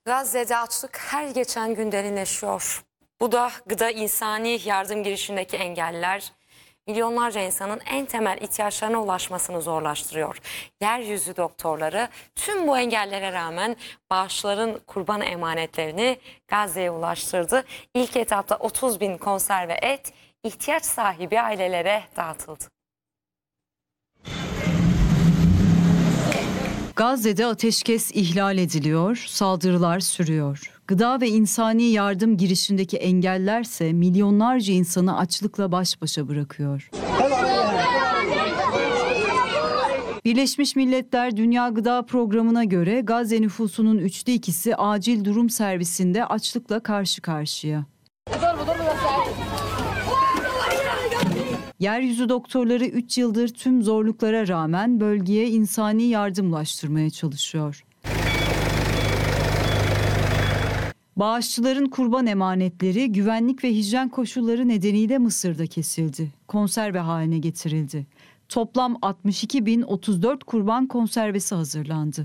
Gazze'de açlık her geçen gün derinleşiyor. Bu da gıda insani yardım girişindeki engeller milyonlarca insanın en temel ihtiyaçlarına ulaşmasını zorlaştırıyor. Yeryüzü doktorları tüm bu engellere rağmen bağışçıların kurban emanetlerini Gazze'ye ulaştırdı. İlk etapta 30.000 konserve et ihtiyaç sahibi ailelere dağıtıldı. Gazze'de ateşkes ihlal ediliyor, saldırılar sürüyor. Gıda ve insani yardım girişindeki engellerse milyonlarca insanı açlıkla baş başa bırakıyor. Birleşmiş Milletler Dünya Gıda Programı'na göre Gazze nüfusunun 2/3'ü acil durum servisinde açlıkla karşı karşıya. Yeryüzü doktorları 3 yıldır tüm zorluklara rağmen bölgeye insani yardım ulaştırmaya çalışıyor. Bağışçıların kurban emanetleri güvenlik ve hijyen koşulları nedeniyle Mısır'da kesildi. Konserve haline getirildi. Toplam 62.034 kurban konservesi hazırlandı.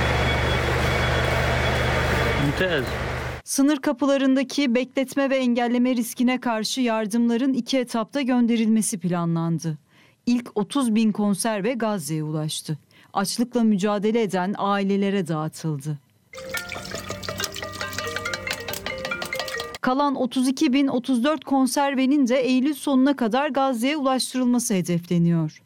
Mümtaz. Sınır kapılarındaki bekletme ve engelleme riskine karşı yardımların 2 etapta gönderilmesi planlandı. İlk 30.000 konserve Gazze'ye ulaştı. Açlıkla mücadele eden ailelere dağıtıldı. Kalan 32.034 konservenin de Eylül sonuna kadar Gazze'ye ulaştırılması hedefleniyor.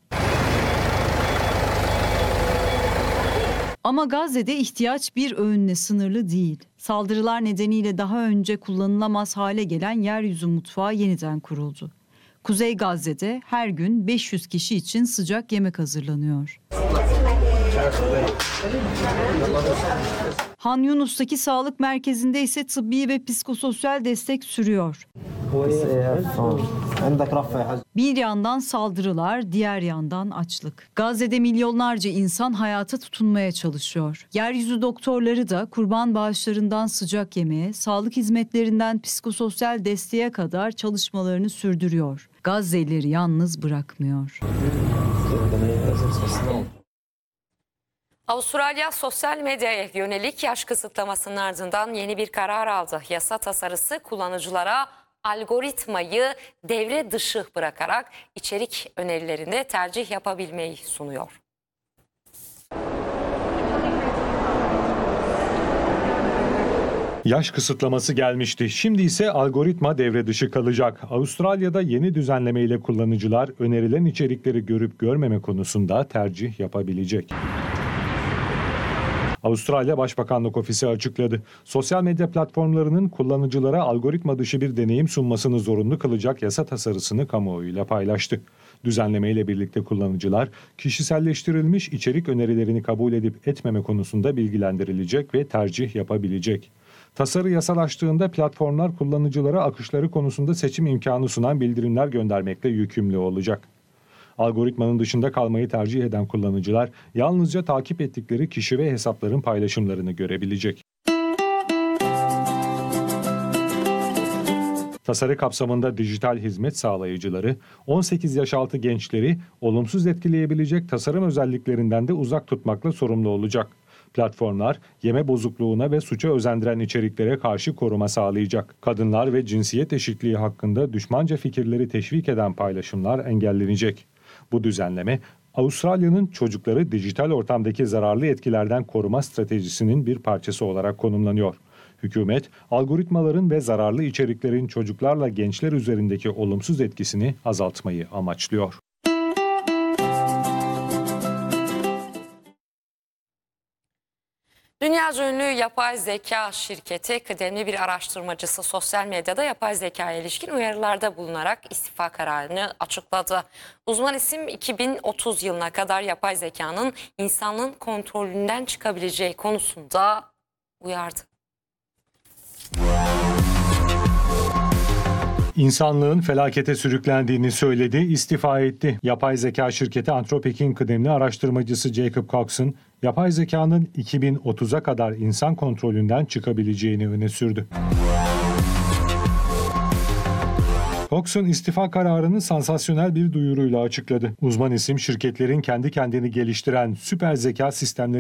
Ama Gazze'de ihtiyaç bir öğünle sınırlı değil. Saldırılar nedeniyle daha önce kullanılamaz hale gelen yeryüzü mutfağı yeniden kuruldu. Kuzey Gazze'de her gün 500 kişi için sıcak yemek hazırlanıyor. Han Yunus'taki sağlık merkezinde ise tıbbi ve psikososyal destek sürüyor. Bir yandan saldırılar, diğer yandan açlık. Gazze'de milyonlarca insan hayata tutunmaya çalışıyor. Yeryüzü doktorları da kurban bağışlarından sıcak yemeğe, sağlık hizmetlerinden psikososyal desteğe kadar çalışmalarını sürdürüyor. Gazze'lileri yalnız bırakmıyor. Avustralya sosyal medyaya yönelik yaş kısıtlamasının ardından yeni bir karar aldı. Yasa tasarısı kullanıcılara algoritmayı devre dışı bırakarak içerik önerilerinde tercih yapabilmeyi sunuyor. Yaş kısıtlaması gelmişti. Şimdi ise algoritma devre dışı kalacak. Avustralya'da yeni düzenleme ile kullanıcılar önerilen içerikleri görüp görmeme konusunda tercih yapabilecek. Avustralya Başbakanlık Ofisi açıkladı. Sosyal medya platformlarının kullanıcılara algoritma dışı bir deneyim sunmasını zorunlu kılacak yasa tasarısını kamuoyuyla paylaştı. Düzenleme ile birlikte kullanıcılar kişiselleştirilmiş içerik önerilerini kabul edip etmeme konusunda bilgilendirilecek ve tercih yapabilecek. Tasarı yasalaştığında platformlar kullanıcılara akışları konusunda seçim imkanı sunan bildirimler göndermekle yükümlü olacak. Algoritmanın dışında kalmayı tercih eden kullanıcılar yalnızca takip ettikleri kişi ve hesapların paylaşımlarını görebilecek. Tasarı kapsamında dijital hizmet sağlayıcıları 18 yaş altı gençleri olumsuz etkileyebilecek tasarım özelliklerinden de uzak tutmakla sorumlu olacak. Platformlar yeme bozukluğuna ve suça özendiren içeriklere karşı koruma sağlayacak. Kadınlar ve cinsiyet eşitliği hakkında düşmanca fikirleri teşvik eden paylaşımlar engellenecek. Bu düzenleme Avustralya'nın çocukları dijital ortamdaki zararlı etkilerden koruma stratejisinin bir parçası olarak konumlanıyor. Hükümet, algoritmaların ve zararlı içeriklerin çocuklarla gençler üzerindeki olumsuz etkisini azaltmayı amaçlıyor. Dünyaca ünlü yapay zeka şirketi kıdemli bir araştırmacısı sosyal medyada yapay zekaya ilişkin uyarılarda bulunarak istifa kararını açıkladı. Uzman isim 2030 yılına kadar yapay zekanın insanlığın kontrolünden çıkabileceği konusunda uyardı. İnsanlığın felakete sürüklendiğini söyledi, istifa etti. Yapay zeka şirketi Anthropic'in kıdemli araştırmacısı Jacob Cox'un yapay zekanın 2030'a kadar insan kontrolünden çıkabileceğini öne sürdü. Cox'un istifa kararını sansasyonel bir duyuruyla açıkladı. Uzman isim şirketlerin kendi kendini geliştiren süper zeka sistemleri